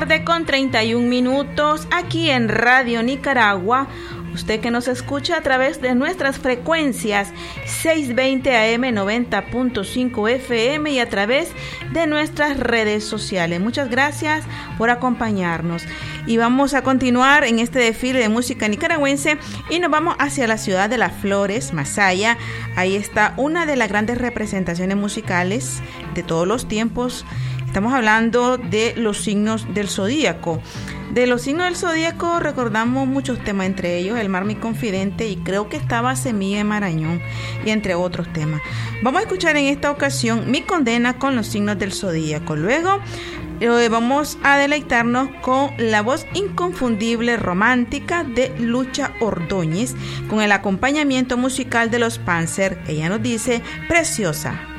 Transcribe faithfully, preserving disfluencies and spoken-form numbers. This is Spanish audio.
Tarde con treinta y un minutos aquí en Radio Nicaragua. Usted que nos escucha a través de nuestras frecuencias seiscientos veinte A M, noventa punto cinco F M y a través de nuestras redes sociales. Muchas gracias por acompañarnos. Y vamos a continuar en este desfile de música nicaragüense y nos vamos hacia la ciudad de Las Flores, Masaya. Ahí está una de las grandes representaciones musicales de todos los tiempos. Estamos hablando de los signos del zodíaco. De los signos del zodíaco recordamos muchos temas, entre ellos El mar mi confidente, y creo que estaba Semilla de Marañón, y entre otros temas. Vamos a escuchar en esta ocasión Mi condena con los signos del zodíaco. Luego eh, vamos a deleitarnos con la voz inconfundible romántica de Lucha Ordóñez, con el acompañamiento musical de los Panzer. Ella nos dice Preciosa.